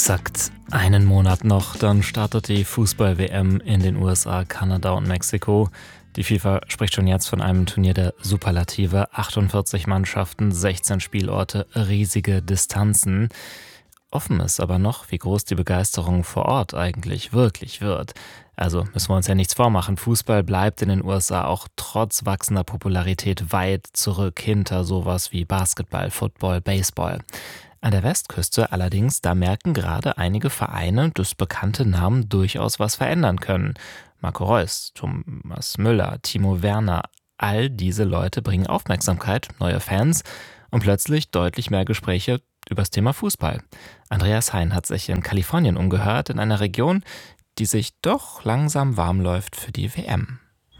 Exakt einen Monat noch, dann startet die Fußball-WM in den USA, Kanada und Mexiko. Die FIFA spricht schon jetzt von einem Turnier der Superlative. 48 Mannschaften, 16 Spielorte, riesige Distanzen. Offen ist aber noch, wie groß die Begeisterung vor Ort eigentlich wirklich wird. Also müssen wir uns ja nichts vormachen. Fußball bleibt in den USA auch trotz wachsender Popularität weit zurück hinter sowas wie Basketball, Football, Baseball. An der Westküste allerdings, da merken gerade einige Vereine, dass bekannte Namen durchaus was verändern können. Marco Reus, Thomas Müller, Timo Werner, all diese Leute bringen Aufmerksamkeit, neue Fans und plötzlich deutlich mehr Gespräche über das Thema Fußball. Andreas Hein hat sich in Kalifornien umgehört, in einer Region, die sich doch langsam warm läuft für die WM.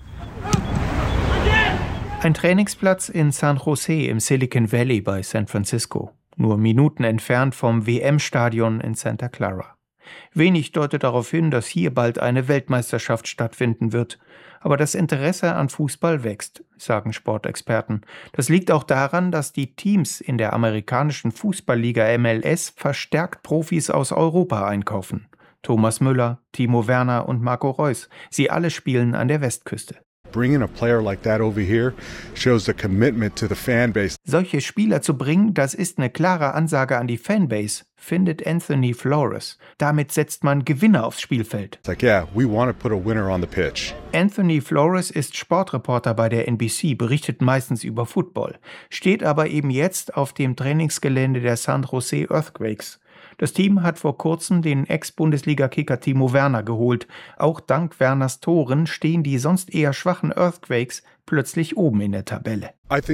Ein Trainingsplatz in San Jose im Silicon Valley bei San Francisco. Nur Minuten entfernt vom WM-Stadion in Santa Clara. Wenig deutet darauf hin, dass hier bald eine Weltmeisterschaft stattfinden wird. Aber das Interesse an Fußball wächst, sagen Sportexperten. Das liegt auch daran, dass die Teams in der amerikanischen Fußballliga MLS verstärkt Profis aus Europa einkaufen. Thomas Müller, Timo Werner und Marco Reus. Sie alle spielen an der Westküste. Bringing a player like that over here shows the commitment to the fanbase. Solche Spieler zu bringen, das ist eine klare Ansage an die Fanbase, findet Anthony Flores. Damit setzt man Gewinner aufs Spielfeld. It's like, yeah, we want to put a winner on the pitch. Anthony Flores ist Sportreporter bei der NBC, berichtet meistens über Football, steht aber eben jetzt auf dem Trainingsgelände der San Jose Earthquakes. Das Team hat vor kurzem den Ex-Bundesliga-Kicker Timo Werner geholt. Auch dank Werners Toren stehen die sonst eher schwachen Earthquakes plötzlich oben in der Tabelle.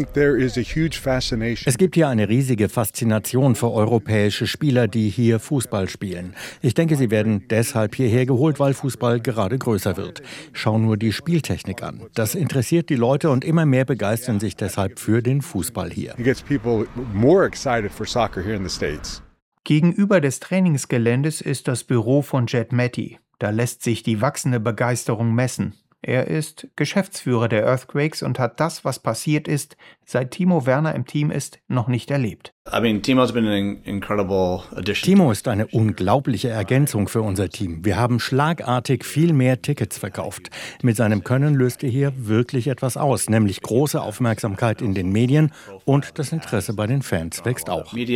Es gibt hier eine riesige Faszination für europäische Spieler, die hier Fußball spielen. Ich denke, sie werden deshalb hierher geholt, weil Fußball gerade größer wird. Schau nur die Spieltechnik an. Das interessiert die Leute und immer mehr begeistern sich deshalb für den Fußball hier. Gegenüber des Trainingsgeländes ist das Büro von Jed Matty. Da lässt sich die wachsende Begeisterung messen. Er ist Geschäftsführer der Earthquakes und hat das, was passiert ist, seit Timo Werner im Team ist, noch nicht erlebt. Timo ist eine unglaubliche Ergänzung für unser Team. Wir haben schlagartig viel mehr Tickets verkauft. Mit seinem Können löst er hier wirklich etwas aus, nämlich große Aufmerksamkeit in den Medien und das Interesse bei den Fans wächst auch. Timo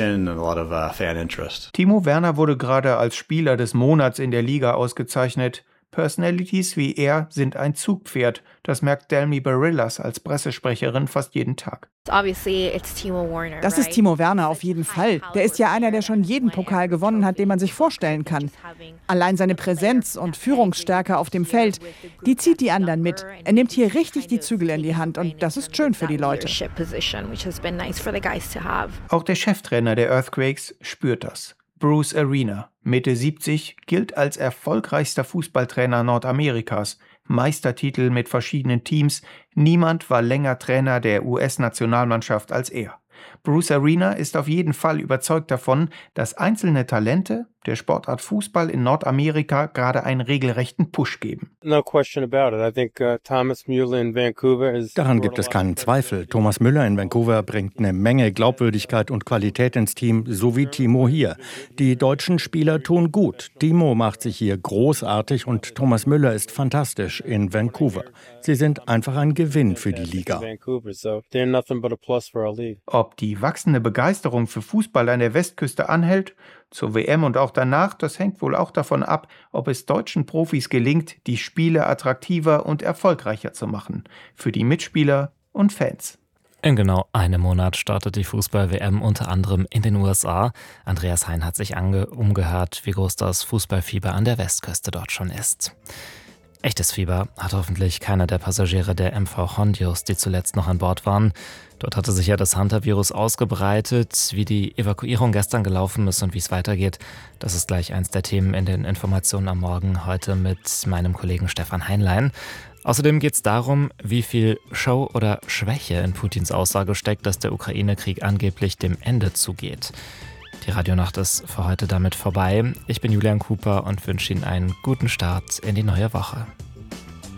Werner wurde gerade als Spieler des Monats in der Liga ausgezeichnet. Personalities wie er sind ein Zugpferd. Das merkt Delmi Barillas als Pressesprecherin fast jeden Tag. Das ist Timo Werner auf jeden Fall. Der ist ja einer, der schon jeden Pokal gewonnen hat, den man sich vorstellen kann. Allein seine Präsenz und Führungsstärke auf dem Feld, die zieht die anderen mit. Er nimmt hier richtig die Zügel in die Hand und das ist schön für die Leute. Auch der Cheftrainer der Earthquakes spürt das. Bruce Arena, Mitte 70, gilt als erfolgreichster Fußballtrainer Nordamerikas. Meistertitel mit verschiedenen Teams. Niemand war länger Trainer der US-Nationalmannschaft als er. Bruce Arena ist auf jeden Fall überzeugt davon, dass einzelne Talente der Sportart Fußball in Nordamerika gerade einen regelrechten Push geben. Daran gibt es keinen Zweifel. Thomas Müller in Vancouver bringt eine Menge Glaubwürdigkeit und Qualität ins Team, so wie Timo hier. Die deutschen Spieler tun gut. Timo macht sich hier großartig und Thomas Müller ist fantastisch in Vancouver. Sie sind einfach ein Gewinn für die Liga. Ob die wachsende Begeisterung für Fußball an der Westküste anhält, zur WM und auch danach, das hängt wohl auch davon ab, ob es deutschen Profis gelingt, die Spiele attraktiver und erfolgreicher zu machen. Für die Mitspieler und Fans. In genau einem Monat startet die Fußball-WM unter anderem in den USA. Andreas Hein hat sich umgehört, wie groß das Fußballfieber an der Westküste dort schon ist. Echtes Fieber hat hoffentlich keiner der Passagiere der MV Hondios, die zuletzt noch an Bord waren. Dort hatte sich ja das Hunter-Virus ausgebreitet. Wie die Evakuierung gestern gelaufen ist und wie es weitergeht, das ist gleich eins der Themen in den Informationen am Morgen heute mit meinem Kollegen Stefan Heinlein. Außerdem geht es darum, wie viel Show oder Schwäche in Putins Aussage steckt, dass der Ukraine-Krieg angeblich dem Ende zugeht. Die Radionacht ist für heute damit vorbei. Ich bin Julian Cooper und wünsche Ihnen einen guten Start in die neue Woche.